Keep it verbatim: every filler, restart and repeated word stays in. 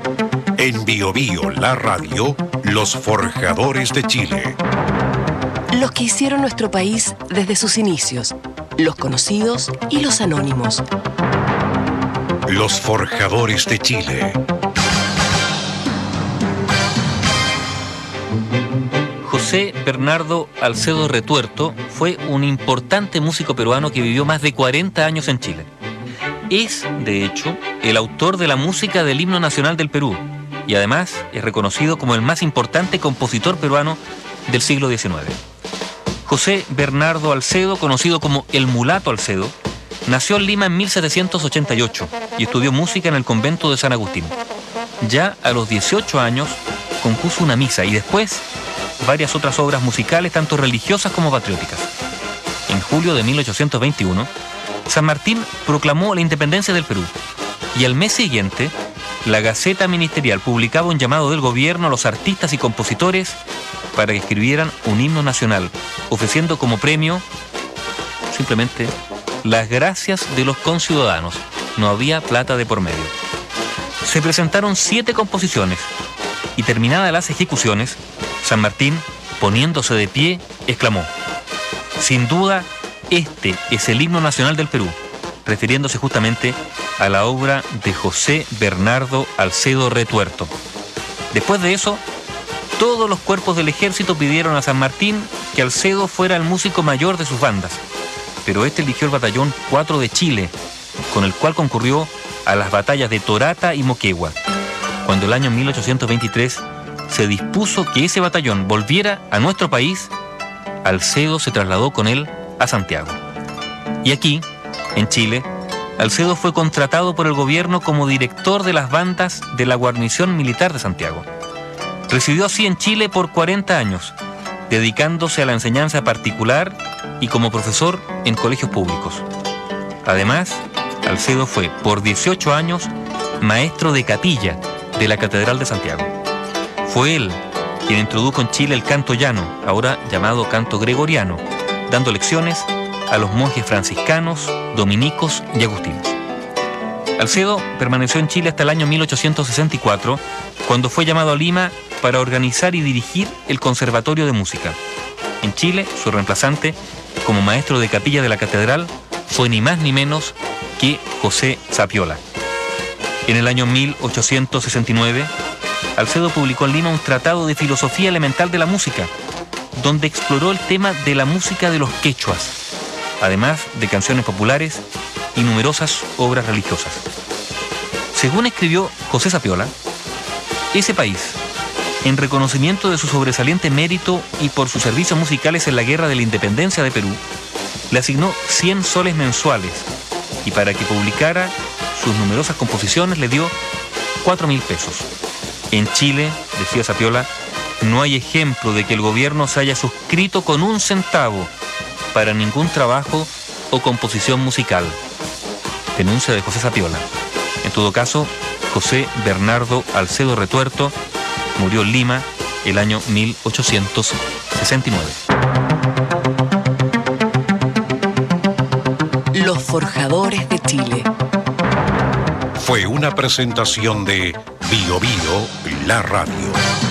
En Bio Bio, la radio, los forjadores de Chile. Los que hicieron nuestro país desde sus inicios, los conocidos y los anónimos. Los forjadores de Chile. José Bernardo Alcedo Retuerto fue un importante músico peruano que vivió más de cuarenta años en Chile. Es, de hecho, el autor de la música del himno nacional del Perú y además es reconocido como el más importante compositor peruano del siglo diecinueve. José Bernardo Alcedo, conocido como el Mulato Alcedo, nació en Lima en mil setecientos ochenta y ocho y estudió música en el convento de San Agustín. Ya a los dieciocho años compuso una misa y después varias otras obras musicales, tanto religiosas como patrióticas. En julio de mil ochocientos veintiuno, San Martín proclamó la independencia del Perú y al mes siguiente, la Gaceta Ministerial publicaba un llamado del gobierno a los artistas y compositores para que escribieran un himno nacional, ofreciendo como premio simplemente las gracias de los conciudadanos. No había plata de por medio. Se presentaron siete composiciones y terminadas las ejecuciones, San Martín, poniéndose de pie, exclamó: sin duda, este es el himno nacional del Perú, refiriéndose justamente a la obra de José Bernardo Alcedo Retuerto. Después de eso, todos los cuerpos del ejército pidieron a San Martín que Alcedo fuera el músico mayor de sus bandas, pero este eligió el batallón cuatro de Chile, con el cual concurrió a las batallas de Torata y Moquegua. Cuando el año mil ochocientos veintitrés se dispuso que ese batallón volviera a nuestro país, Alcedo se trasladó con él a Santiago. Y aquí, en Chile, Alcedo fue contratado por el gobierno como director de las bandas de la guarnición militar de Santiago. Residió así en Chile por cuarenta años, dedicándose a la enseñanza particular y como profesor en colegios públicos. Además, Alcedo fue por dieciocho años maestro de capilla de la Catedral de Santiago. Fue él quien introdujo en Chile el canto llano, ahora llamado canto gregoriano, dando lecciones a los monjes franciscanos, dominicos y agustinos. Alcedo permaneció en Chile hasta el año mil ochocientos sesenta y cuatro, cuando fue llamado a Lima para organizar y dirigir el Conservatorio de Música. En Chile, su reemplazante, como maestro de capilla de la Catedral, fue ni más ni menos que José Sapiola. En el año mil ochocientos sesenta y nueve, Alcedo publicó en Lima un tratado de filosofía elemental de la música, donde exploró el tema de la música de los quechuas, además de canciones populares y numerosas obras religiosas. Según escribió José Sapiola, ese país, en reconocimiento de su sobresaliente mérito y por sus servicios musicales en la Guerra de la Independencia de Perú, le asignó cien soles mensuales y para que publicara sus numerosas composiciones le dio cuatro mil pesos. En Chile, decía Sapiola, no hay ejemplo de que el gobierno se haya suscrito con un centavo para ningún trabajo o composición musical. Denuncia de José Sapiola. En todo caso, José Bernardo Alcedo Retuerto murió en Lima el año mil ochocientos sesenta y nueve. Los forjadores de Chile. Fue una presentación de Bio Bio, la radio.